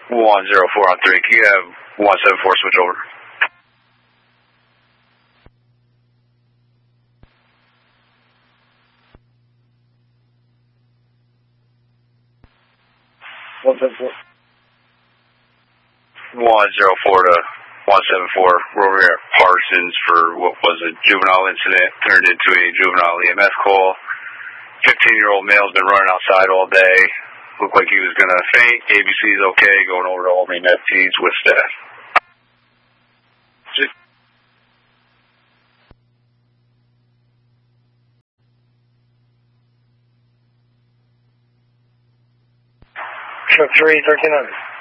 104 on 3. Can you have 174 switch over? What's that for? 104 to 174. We're over here at Parsons for what was a juvenile incident turned into a juvenile EMS call. 15-year-old male's been running outside all day. Looked like he was going to faint. ABC's okay. Going over to Albany Med Peds with staff. Truck 3, 1300.